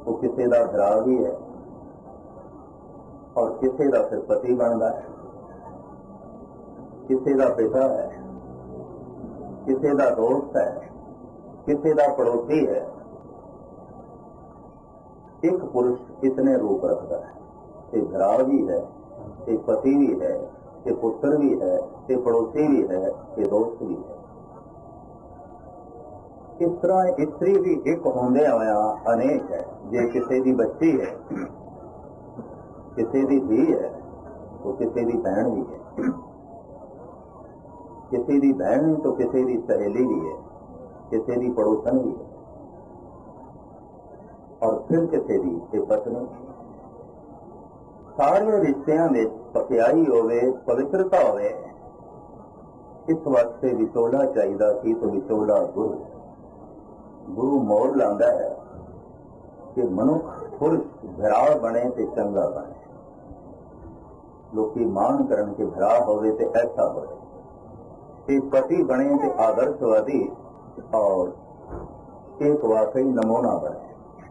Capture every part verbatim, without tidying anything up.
वो किसी का भरा भी है और किसी का फिर पति बनता है, किसी का पिता है, किसी का दोस्त है, किसी का पड़ोसी है। एक पुरुष इतने रूप रखता है, एक भरा भी है, एक पति भी है, एक पुत्र भी है, एक पड़ोसी भी है, एक दोस्त भी है। इस तरह स्त्री भी एक होंदे होया अनेक है। जे किसी की बच्ची है, किसी की धी है, तो किसी की बहन भी है, किसी की बहन तो किसी की सहेली भी है, किसी की पड़ोसन भी है, और फिर किसी की पत्नी। सारे रिश्तियां में पकियाई होवे, पवित्रता होवे। इस वास्ते विचोला चाहिदा सी, तो विचोला गुरु गुरु मोड़ लांदा है कि मनुख पुरुष भरा बने ते चंगा बने। लोकी मान करन के भरा होवे ते ऐसा होवे, एक पति बने ते आदर्शवादी और एक वाकई नमूना बने,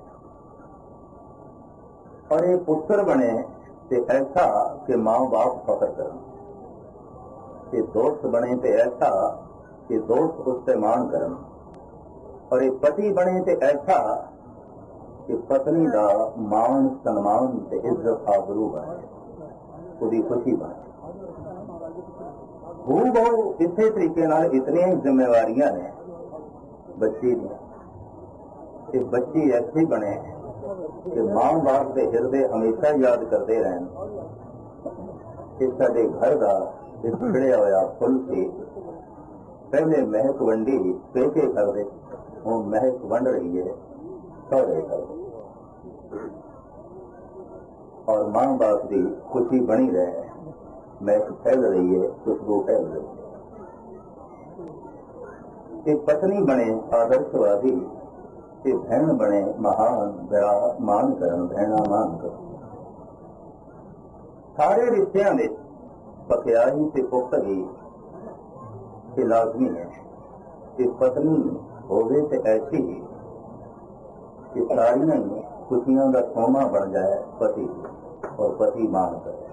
और एक पुत्र बने ते ऐसा कि माँ बाप फख्र करन, कि दोस्त बने ते ऐसा कि दोस्त उससे मान करन, और एक पति बने ते ऐसा कि पत्नी का मान सन्मान ते इज्जत आबरू बने, उसकी खुशी बने। हू बहु इसे तरीके नाल इतनी जिम्मेवारियां ने बच्ची दी। एक बच्ची ऐसी बने कि मां बाप के हिरदे हमेशा याद करते रहन कि साडे घर का एक खिड़िया होया फुल से पहले महक वंडी पेके कर दे, हूँ महक वंड रही है सौरे कर, और मां बाप की खुशी बनी रहे, महक फैल रही है, खुशबू फैल रही है। एक पत्नी बने आदर्शवादी, एक बहन बने महान, बड़ा मान करन, बहना मान कर। सारे रिश्तियां में पकियाई से पुख्तगी ये लाजमी है कि पत्नी होवे ते ऐसी कि सारियां खुशियां का सोमा बन जाए पति, और पति मान करे।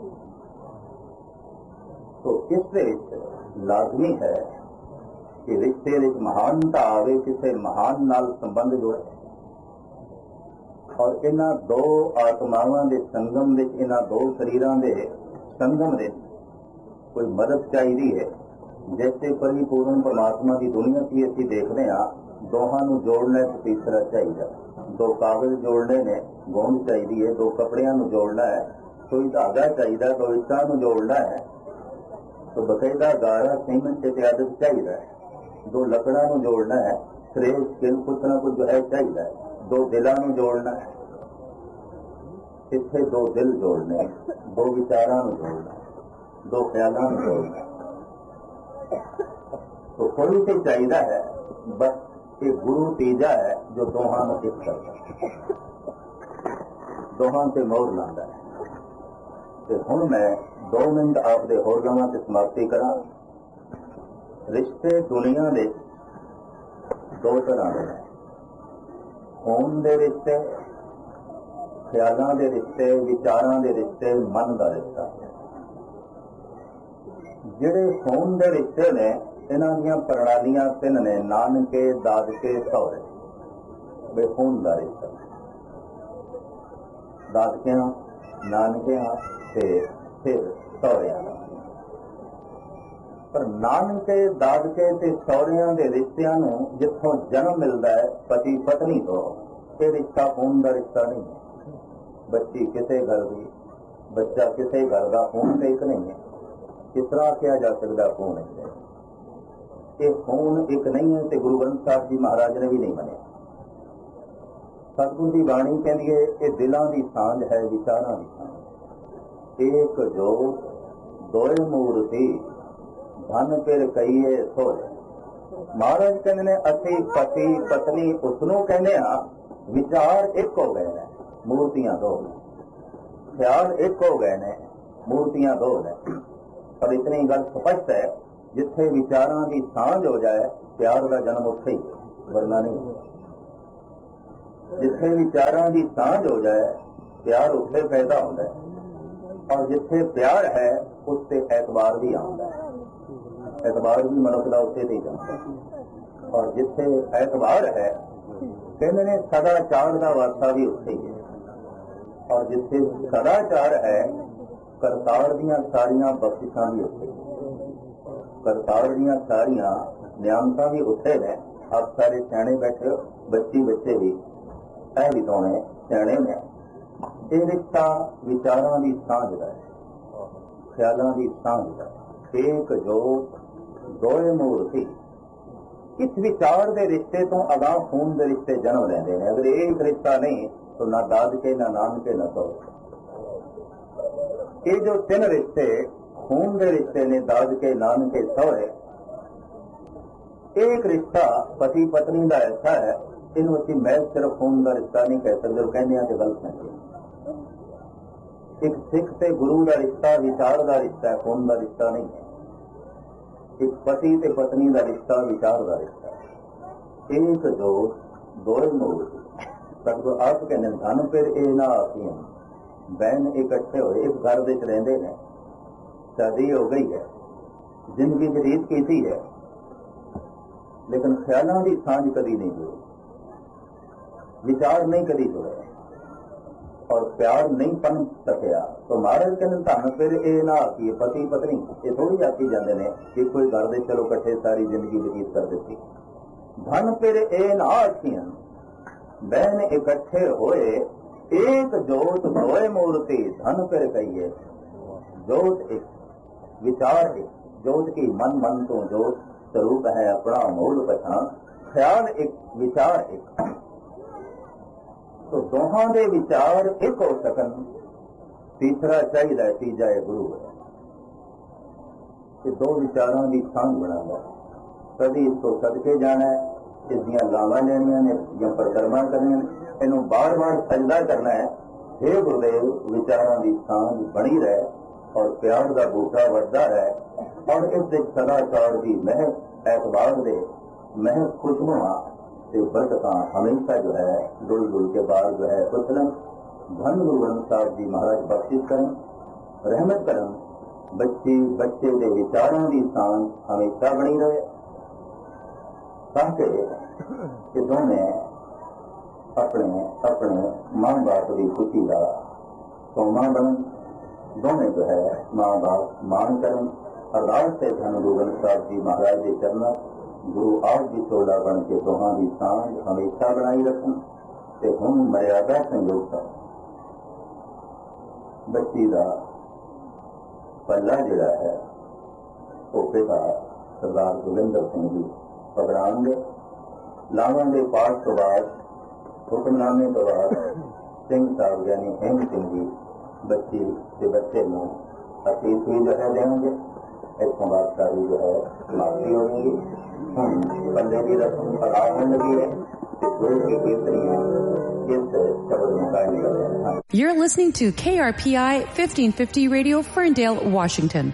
तो इससे लाजमी है कि रिश्ते विच महानता आवे, किसी महान नाल संबंध जोड़े, और इन्हां दो आत्मावां दे संगम विच, इन्हां दो शरीरां दे संगम दे कोई मदद चाहिए है। जैसे परिपूर्ण परमात्मा की दुनिया की असीं देखते हैं, दोहां नूं जोड़ना है, तीसरा चाहिए। दो कागज जोड़ने ने गोंद चाहिए है, दो कपड़ियां नूं जोड़ना है, कोई धागा चाहिए, दो इट्टां नूं जोड़ना है, तो बकायदा गारा सीमेंट इत्यादि चाहिए है। दो लकड़ा नूं जोड़ना है, श्रेय स्किल कुछ ना कुछ जो है चाहिए। दो दिलां नूं जोड़ना है, इत्थे दो दिल जोड़ने, दो विचारां नूं जोड़ना, दो ख्यालां नूं जोड़ना। तो कोई तो चाहिए है, बस एक गुरु तीजा है जो दोहां नूं एक करता है, दोहां ते मोहर लांदा है। ते हुण मैं दो मिनट आपदे होर लवां ते समाप्ति करा। रिश्ते दुनिया दे दो तरह दे ने, खून दे रिश्ते, ख्यालां दे रिश्ते, विचारां दे रिश्ते, मन का रिश्ता। जिहड़े खून दे रिश्ते ने, इन्हां दीयां प्रणालियां तिन ने, नानके, दादके, सौरे। बे खून का रिश्ता दादकियां, नानकियां ते फिर सौरियां। पर नानके, दादके ते सौरियां दे रिश्तियां नूं जिथों जन्म मिलदा है पति पत्नी तो, ये रिश्ता खून का रिश्ता नहीं है। बच्ची किसी घर की, बच्चा किसी घर का, खून तो एक नहीं है। किस तरह किया जा सकता खून है? ये खून एक नहीं है, तो गुरु ग्रंथ साहब जी महाराज ने भी नहीं मनिया। सतगुरु की बाणी कहती है ये दिलों की सांझ है, विचारों की सांझ। एक जोत दोए मूर्ति धन फिर कईए सोए। महाराज कहते ने असी पति पत्नी उसनों कहने हाँ, विचार एक हो गए ने, मूर्तियां दो, ख्याल एक हो गए ने, मूर्तियां दो ने। पर इतनी गल स्पष्ट है, जिथे विचारों की सांझ हो जाए प्यार का जन्म उत्थे ही, वरना नहीं। जिथे विचारां दी सांझ हो जाए प्यार उत्थे पैदा होता है, और जिथे प्यार है उससे एतबार भी आता है। एतबार भी मनुख का उत्थे नहीं जाता, और जिथे एतबार है कहते ने सदाचार का वास्ता भी उत्थे ही है, और जिथे सदाचार है करतार दियां सारियां बख्शिशां भी उत्थे, करतार दियां सारियां नियामतां भी उत्थे ने। आप सारे सियाणे बैठे हो, बच्ची बच्चे भी ऐ भी दोने सियाणे ने। ये रिश्ता विचारां दी सांझ दा है, ख्यालां दी सांझ दा है। एक जोत दोए मूर्ति। इस विचार दे रिश्ते तो अगाह खून दे रिश्ते जन्म लेंदे ने। अगर एक रिश्ता नहीं तो ना दादके ना नानके ना सौते। ये जो तीन रिश्ते खून दे रिश्ते ने, दादके नानके सौरे, एक रिश्ता पति पत्नी का ऐसा है, इन असीं मैं सिर्फ खून का रिश्ता नहीं कह सकते, कहने तो गलत है। एक सिख ते गुरु का रिश्ता विचार का रिश्ता है, खून का रिश्ता नहीं है। एक पति ते पत्नी का रिश्ता विचार का रिश्ता है। एक जोत दोए मूर्ति। सतगुरु आप कहने धन फिर ए ना आखियां, बहन इकट्ठे होए एक घर विच रहिंदे ने, शादी हो गई है, जिंदगी बतीत की है, लेकिन ख्यालों की सांझ कभी नहीं जुड़ी, विचार नहीं कभी जुड़े, और प्यार नहीं पन सकिया। तो महाराज कहते धन फिर ए ना आखिए, पति पत्नी ये थोड़ी आखी जाते हैं कि कोई घर दे चलो कट्ठे सारी जिंदगी बतीत कर दी। धन फिर ए ना आखियां, बहन इकट्ठे होए एक जोत दोए मूर्ति। धन फिर कहिए जोत एक, विचार एक। जोत की मन मन तो जोत स्वरूप है अपना अमोल पछाण, ख्याल एक विचार एक। तो दोहां दे विचार एक हो सकन, तीसरा चाहिए, तीजा है गुरु है कि दो विचारों की सांझ बनाना। कभी इसको सदके जाना है, इसदियां लावां लेनियां ने या परिक्रमा करनियां, इनू बार बार सजदा करना है। हे गुरुदेव विचारों की सांझ बनी रहे और प्यार का बूटा बढ़ता है, और इस सदाचार की महक एतबार दे महक खुशबुआ से बरकतां हमेशा जो है डुल डुल के बाद जो है उछलन। धन गुरु ग्रंथ साहब जी महाराज बख्शिश करें, रहमत करें, बच्ची बच्चे के विचारों की सांझ हमेशा बनी रहे, ताकि ये दोने अपने अपने मां बाप की खुशी का सोमा बन, दोने जो है मां बाप मान करें। अरदास से धन गुरु ग्रंथ साहब जी महाराज के चरणों गुरु आप भी चोला बन के दोहां की सांझ हमेशा बनाई रखन। ते हुण मर्यादा संयोग बच्ची का पल्ला जिहड़ा है वो पिता सरदार जोगिंदर सिंह जी पकड़ांगे। लावां दे पाठ तो बाद हुक्मनामे तो बाद सिंह साहब यानी हेम सिंह जी बच्ची के बच्चे में अतीत भी जो है देंगे। इतों बाद सारी जो है समाप्ति होगी। हम बल्ले की रस्म पड़ा होने लगी है, गुरु की कीर्तनी है, इस शब्द में गाय निकल रहे हैं। You're listening to K R P I fifteen fifty Radio, Ferndale, Washington.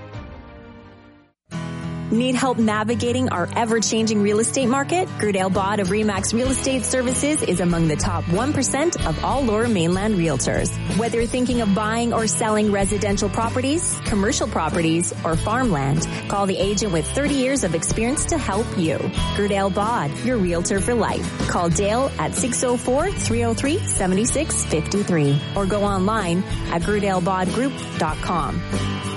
Need help navigating our ever-changing real estate market? Gerdale Bod of Remax Real Estate Services is among the top one percent of all Lower Mainland realtors. Whether you're thinking of buying or selling residential properties, commercial properties, or farmland, call the agent with thirty years of experience to help you. Gerdale Bod, your realtor for life. Call Dale at six oh four, three oh three, seven six five three or go online at gerdale bod group dot com.